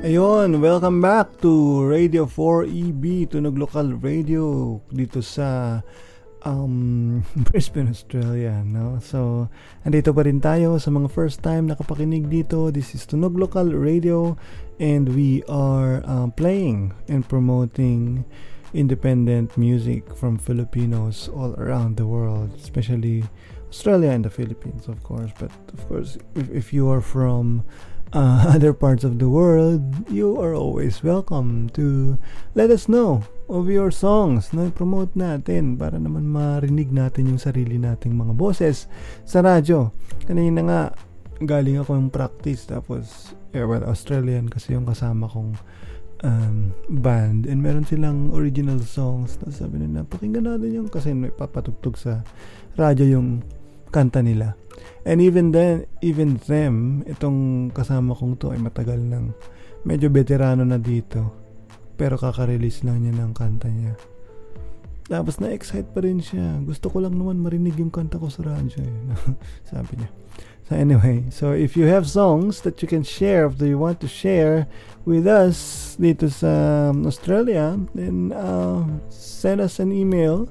Ayun, welcome back to Radio 4EB, Tunog Lokal Radio dito sa Brisbane, Australia, no? So, andito pa rin tayo sa mga first time nakapakinig dito. This is Tunog Lokal Radio and we are playing and promoting independent music from Filipinos all around the world, especially Australia and the Philippines, of course. But of course, if you are from other parts of the world, you are always welcome to let us know of your songs na promote natin para naman marinig natin yung sarili nating mga boses sa radyo. Kanina nga galing ako yung practice, tapos Australian kasi yung kasama kong band, and meron silang original songs. Tapos sabi nila, pakinggan natin yung, kasi may papatugtog sa radyo yung kanta nila. And even them, itong kasama kong to ay matagal nang, medyo veterano na dito, pero kaka-release lang niya ng kanta niya. Tapos na-excite pa rin siya. Gusto ko lang naman marinig yung kanta ko sa radyo sabi niya. So anyway, so if you have songs that you can share, if you want to share with us dito sa Australia, then send us an email,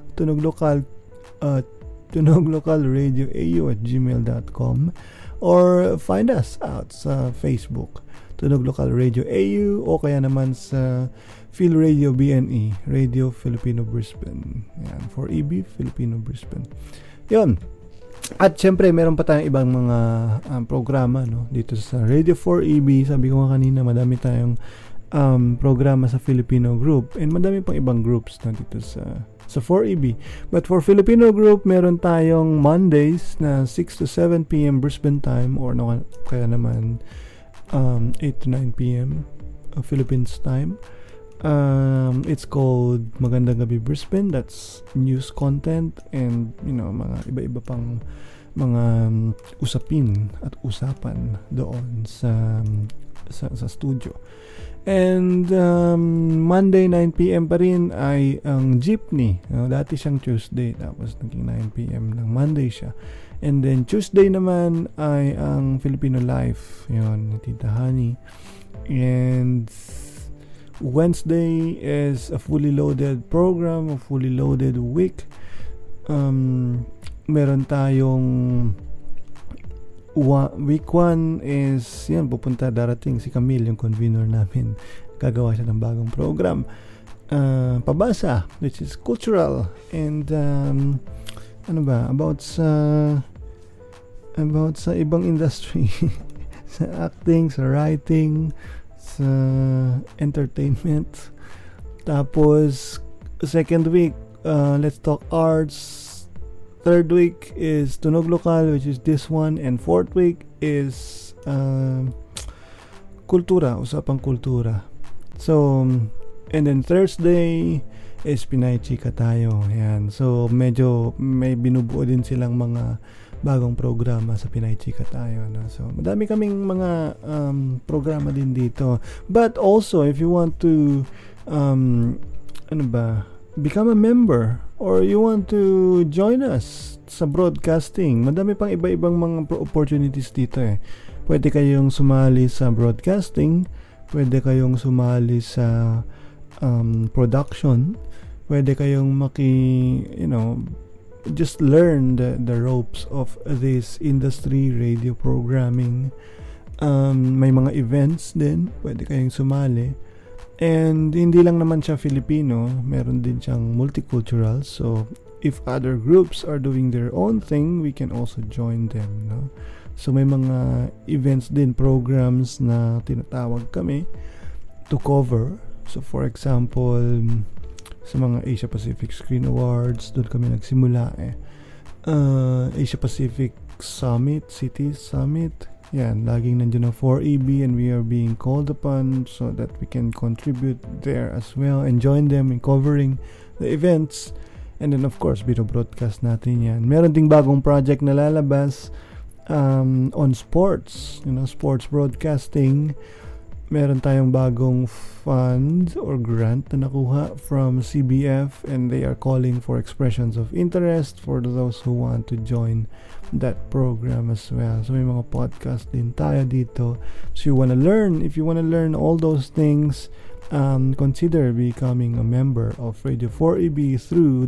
tunoglocalradioau@gmail.com, or find us out sa Facebook, Tunog Local Radio AU, o kaya naman sa Phil Radio BNE, Radio Filipino Brisbane. Yan, 4EB Filipino Brisbane. Yun. At syempre, meron pa tayong ibang mga programa, no, dito sa Radio 4EB. Sabi ko nga kanina, madami tayong programa sa Filipino group, and madami pang ibang groups na dito sa 4EB. But for Filipino group, meron tayong Mondays na 6 to 7 p.m. Brisbane time, or no, kaya naman 8 to 9 p.m. Philippines time. It's called Magandang Gabi Brisbane. That's news content and mga iba-iba pang mga usapin at usapan doon sa studio. And Monday 9 p.m. pa rin ay ang Jeepney. Dati siyang Tuesday, tapos naging 9 p.m. ng Monday siya. And then Tuesday naman ay ang Filipino Life, yun, Tita Honey. And Wednesday is a fully loaded program, a fully loaded week. Meron tayong week 1 is yan, darating si Camille, yung convener namin. Gagawa siya ng bagong program, Pabasa, which is cultural and about sa ibang industry sa acting, sa writing, sa entertainment. Tapos second week, Let's Talk Arts. Third week is Tunog Lokal, which is this one, and fourth week is Kultura, Usapang Kultura. So, and then Thursday is Pinay Chika Tayo. Yan. So, medyo may binubuo din silang mga bagong programa sa Pinay Chika Tayo, no? So, madami kaming mga programa din dito. But also, if you want to become a member, or you want to join us sa broadcasting, madami pang iba-ibang mga opportunities dito eh. Pwede kayong sumali sa broadcasting, pwede kayong sumali sa production, pwede kayong just learn the ropes of this industry, radio programming. May mga events din, pwede kayong sumali. And hindi lang naman siya Filipino, meron din siyang multicultural. So if other groups are doing their own thing, we can also join them, no? So may mga events din, programs na tinatawag kami to cover. So for example, sa mga Asia Pacific Screen Awards, doon kami nagsimula Asia Pacific Summit, Cities Summit. Yan, laging nandiyan ang 4EB, and we are being called upon so that we can contribute there as well and join them in covering the events. And then of course, binobroadcast natin yan. Meron ding bagong project na lalabas on sports, sports broadcasting. meron tayong bagong fund or grant na nakuha from CBF, and they are calling for expressions of interest for those who want to join that program as well. So may mga podcast din tayo dito. So if you wanna learn all those things, consider becoming a member of Radio 4EB through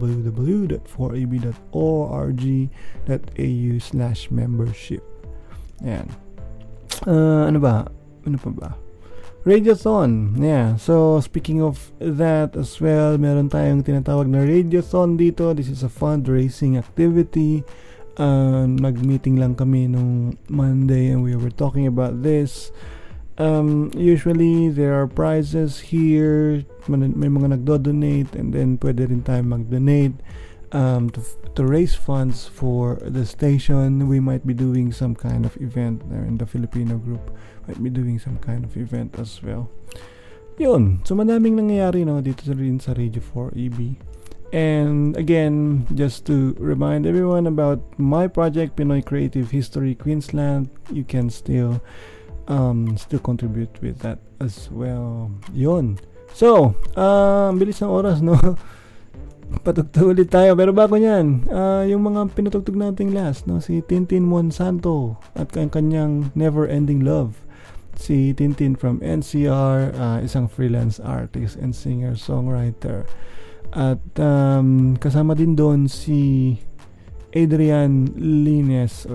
www.4eb.org.au/membership. Yan. Ano pa ba? Radiothon. Yeah. So, speaking of that as well, meron tayong tinatawag na Radiothon dito. This is a fundraising activity. Nag-meeting lang kami nung Monday and we were talking about this. Usually, there are prizes here. May mga nagdo-donate, and then pwede rin tayo mag-donate to raise funds for the station. We might be doing some kind of event there in the Filipino group. Might be doing some kind of event as well. Yun. So, madaming nangyayari dito rin sa Radio 4EB. And again, just to remind everyone about my project, Pinoy Creative History Queensland, you can still contribute with that as well. Yun. So, bilis ng oras, no? Patugtog ulit tayo. Pero bago yan, yung mga pinatugtog nating last, no? Si Tintin Monsanto at kanyang Never Ending Love. Si Tintin from NCR, isang freelance artist and singer-songwriter. At kasama din doon si Adrian Llanes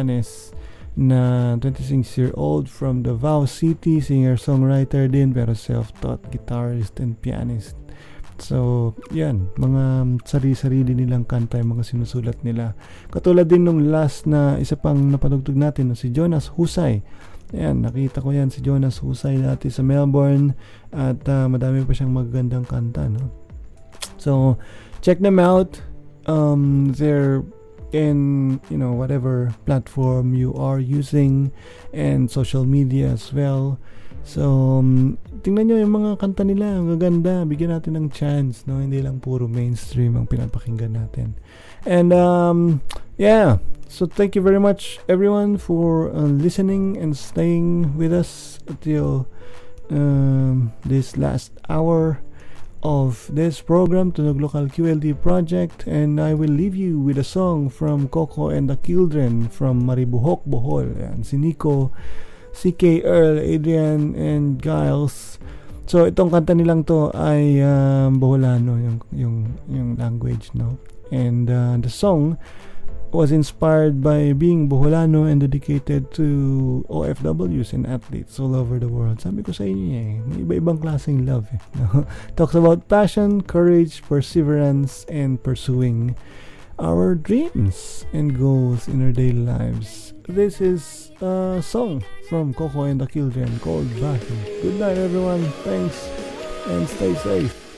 na 26-year-old from Davao City, singer-songwriter din pero self-taught guitarist and pianist. So, yan, mga sarili-sarili nilang kanta yung mga sinusulat nila. Katulad din nung last na isa pang napanugtog natin, si Jonas Husay. Yan, nakita ko yan si Jonas Husay dati sa Melbourne at madami pa siyang magagandang kanta, no? So, check them out. They're in, whatever platform you are using and social media as well. So, tingnan nyo yung mga kanta nila, ang gaganda. Bigyan natin ng chance, no? Hindi lang puro mainstream ang pinapakinggan natin. And, yeah. So, thank you very much, everyone, for listening and staying with us until this last hour of this program, Tunog Local QLD Project. And I will leave you with a song from Coco and the Children from Maribohok, Bohol. Yan, si Nico, CK Earl, Adrian, and Giles. So, itong kanta nilang to ay Boholano, yung language, no? And the song was inspired by being Boholano and dedicated to OFWs and athletes all over the world. Sabi ko sa inyo may iba-ibang klaseng love, no? Talks about passion, courage, perseverance, and pursuing our dreams and goals in our daily lives. This is a song from Coco and the Children called Baho. Good night, everyone. Thanks, and stay safe.